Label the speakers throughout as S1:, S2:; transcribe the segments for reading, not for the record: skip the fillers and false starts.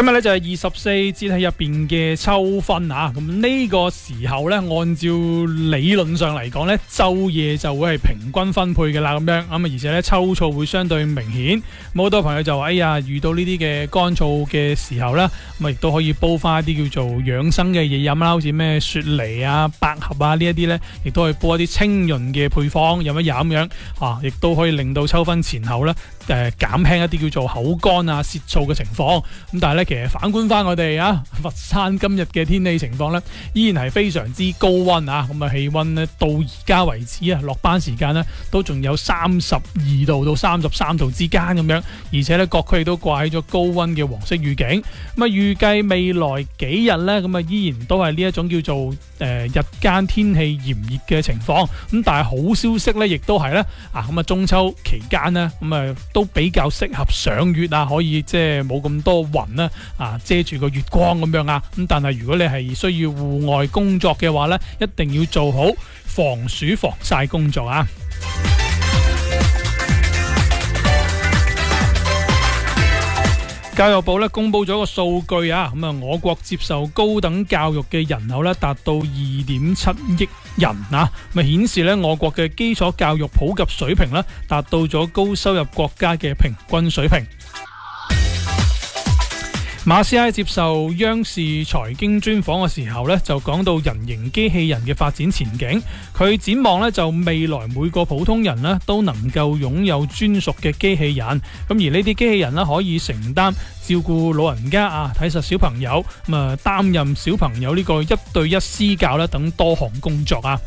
S1: 今日咧就係24節氣入邊嘅秋分啊，咁呢個時候咧，按照理論上嚟講咧，晝夜就會係平均分配嘅啦，咁樣而且咧秋燥會相對明顯。好多朋友就話：哎呀，遇到呢啲嘅乾燥嘅時候啦，咁亦都可以煲翻一啲叫做養生嘅嘢飲啦，好似咩雪梨啊、百合啊呢一啲咧，亦都可以煲一啲清潤嘅配方飲一飲咁樣啊，亦都可以令到秋分前後咧減輕一啲叫做口乾啊、舌燥嘅情況。咁但係咧，其實反觀翻我哋佛山今日嘅天氣情況咧，依然係非常之高溫啊！咁氣溫咧到而家為止落班時間咧都仲有32度到33度之間咁樣，而且咧各區都掛起咗高溫嘅黃色預警。咁預計未來幾日咧，依然都係呢一種叫做日間天氣炎熱嘅情況。咁但係好消息咧，亦都係咧中秋期間咧，都比較適合賞月啊，可以即係冇咁多雲啦遮住個月光咁樣啊。咁但係如果你係需要戶外工作嘅話咧，一定要做好防暑防曬工作啊。教育部咧公布咗個數據啊，我國接受高等教育嘅人口咧達到2.7億人啊，顯示咧我國嘅基礎教育普及水平咧達到咗高收入國家嘅平均水平。馬斯克接受央視財經專訪嘅時候咧，就講到人形機器人嘅發展前景。佢展望咧就未來每個普通人咧都能夠擁有專屬嘅機器人。咁而呢啲機器人咧可以承擔照顧老人家啊、睇實小朋友，擔任小朋友呢個1對1私教啦等多項工作啊。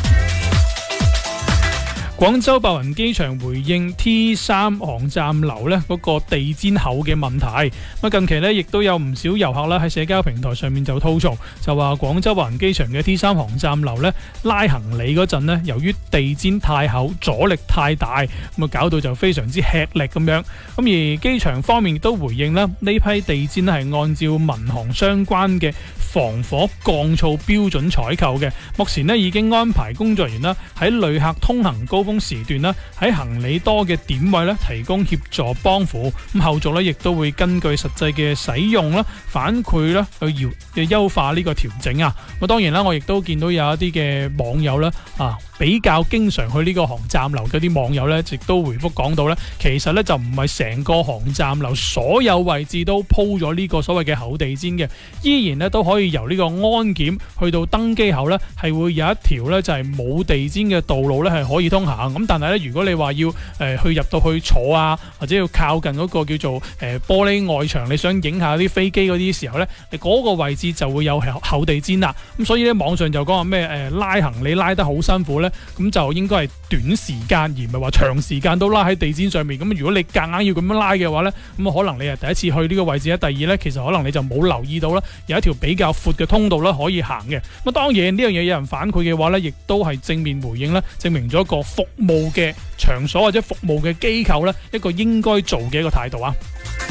S1: 廣州白雲機場回應 T3 航站樓咧嗰個地氈厚嘅問題。近期咧亦都有唔少遊客啦喺社交平台上面就吐槽，就話廣州白雲機場嘅 T3 航站樓咧拉行李嗰陣咧，由於地氈太厚，阻力太大，搞到就非常之吃力咁樣。而機場方面亦都回應啦，呢批地氈係按照民航相關嘅防火降噪標準採購嘅。目前咧已經安排工作人員啦喺旅客通行高峰時段啦，喺行李多嘅點位咧提供協助幫扶。後續咧亦都會根據實際嘅使用啦、反饋啦去優化呢個調整啊。當然啦，我亦都見到有一啲嘅網友咧比較經常去呢個航站樓嗰啲網友咧，亦都回覆講到咧，其實咧就唔係成個航站樓所有位置都鋪咗呢個所謂嘅厚地氈嘅，依然咧都可以由呢個安檢去到登機口咧，係會有一條咧就係冇地氈嘅道路咧係可以通行。咁但係咧，如果你話要去入到去坐啊，或者要靠近嗰個叫做玻璃外牆，你想影下啲飛機嗰啲時候咧，你嗰個位置就會有厚地氈啦。咁所以咧，網上就講話咩拉行李拉得好辛苦咧，咁就應該係短時間而唔係話長時間都拉喺地氈上面。咁如果你夾硬要咁樣拉嘅話咧，咁可能你係第一次去呢個位置咧，第二咧其實可能你就冇留意到啦，有一條比較闊嘅通道啦可以行嘅。咁當然呢樣嘢有人反饋嘅話咧，亦都係正面回應啦，證明咗一個服務嘅場所或者服務嘅機構咧一個應該做嘅一個態度啊。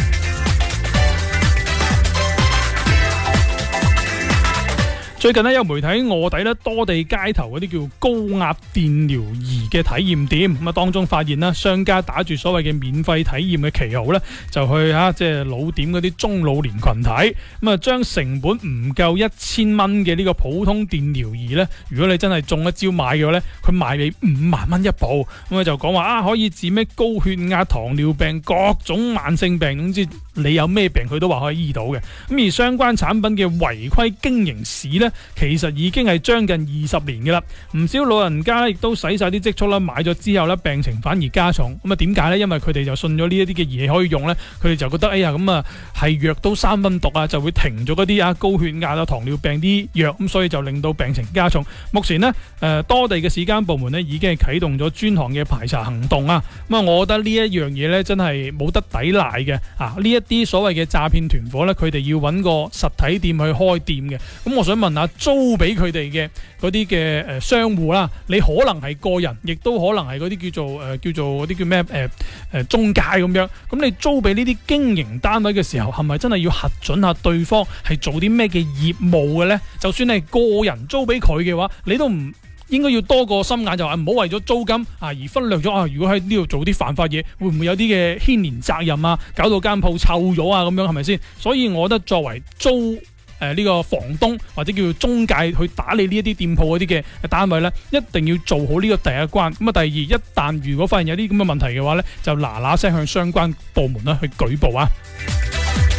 S1: 最近有媒體臥底多地街頭嗰啲叫高壓電療儀嘅體驗店，當中發現商家打住所謂嘅免費體驗嘅旗號就去即係老點嗰啲中老年群體，將成本唔夠1000蚊嘅呢個普通電療儀如果你真係中一招買嘅話佢賣你5萬蚊一部，就講話可以治咩高血壓、糖尿病、各種慢性病，總之你有咩病佢都話可以醫到嘅。而相關產品嘅違規經營史其實已經係將近20年嘅啦，唔少老人家亦都使晒啲積蓄啦，買咗之後病情反而加重。點解呢？因為佢哋就信咗呢一啲嘅儀器可以用呢，佢哋就覺得係藥都3分毒啊，就會停咗嗰啲高血壓啊、糖尿病啲藥，所以就令到病情加重。目前呢，多地嘅市監部門已經係啟動咗專項嘅排查行動啊。我覺得呢一樣嘢呢，真係冇得抵賴嘅啊！呢一啲所謂嘅詐騙團伙呢，佢哋要揾個實體店去開店嘅。咁我想問下，租俾佢哋嘅嗰啲嘅商戶啦，你可能係個人，亦都可能係嗰啲叫做嗰啲叫咩中介咁樣。咁你租俾呢啲經營單位嘅時候，係咪真係要核准下對方係做啲咩嘅業務嘅呢？就算你係個人租俾佢嘅話，你都唔應該要多個心眼，就話唔好為咗租金而忽略咗如果喺呢度做啲犯法嘢，會唔會有啲嘅牽連責任搞到間鋪臭咗咁樣係咪先？所以我覺得作為租呢個房東或者叫做中介去打理呢一啲店鋪嗰啲嘅單位呢，一定要做好呢個第一關。咁第二，一旦如果發現有啲咁嘅問題嘅話呢，就嗱嗱聲向相關部門去舉報